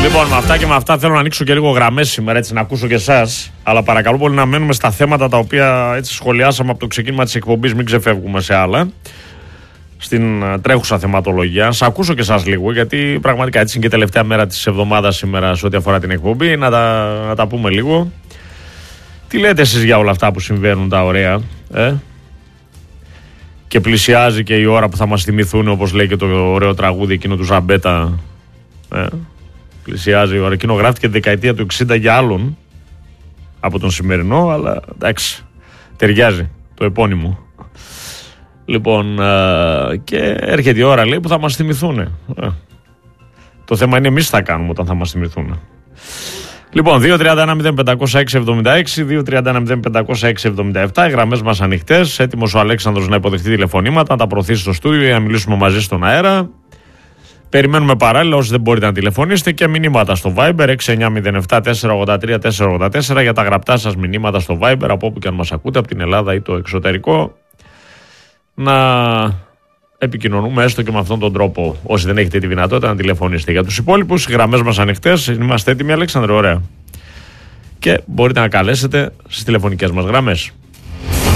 Λοιπόν, με αυτά και με αυτά θέλω να ανοίξω και λίγο γραμμές σήμερα, έτσι να ακούσω και εσάς. Αλλά παρακαλώ πολύ να μένουμε στα θέματα τα οποία έτσι σχολιάσαμε από το ξεκίνημα της εκπομπής, μην ξεφεύγουμε σε άλλα. Στην τρέχουσα θεματολογία. Σας ακούσω και εσάς λίγο, γιατί πραγματικά έτσι είναι και τελευταία μέρα της εβδομάδας σήμερα σε ό,τι αφορά την εκπομπή. Να τα πούμε λίγο. Τι λέτε εσείς για όλα αυτά που συμβαίνουν τα ωραία, Και πλησιάζει και η ώρα που θα μας θυμηθούν, όπως λέει και το ωραίο τραγούδι εκείνο του Ζαμπέτα. Πλησιάζει η ώρα. Εκείνο γράφτηκε τη δεκαετία του 60 για άλλον από τον σημερινό, αλλά εντάξει, ταιριάζει το επώνυμο. Λοιπόν, και έρχεται η ώρα, λέει, που θα μας θυμηθούν. Το θέμα είναι εμείς τι θα κάνουμε όταν θα μας θυμηθούν. Λοιπόν, 2-31-05-676, 2-31-05-677, οι γραμμές μας ανοιχτές. Έτοιμος ο Αλέξανδρος να υποδεχτεί τηλεφωνήματα, να τα προωθήσει στο στούντιο για να μιλήσουμε μαζί στον αέρα. Περιμένουμε παράλληλα, όσοι δεν μπορείτε να τηλεφωνήσετε, και μηνύματα στο Viber 697-483-484 για τα γραπτά σας μηνύματα στο Viber από όπου και αν μας ακούτε, από την Ελλάδα ή το εξωτερικό. Να επικοινωνούμε έστω και με αυτόν τον τρόπο, όσοι δεν έχετε τη δυνατότητα να τηλεφωνήσετε. Για τους υπόλοιπους, οι γραμμές μας ανοιχτές. Είμαστε έτοιμοι, Αλέξανδρε, ωραία. Και μπορείτε να καλέσετε στις τηλεφωνικές μας γραμμές.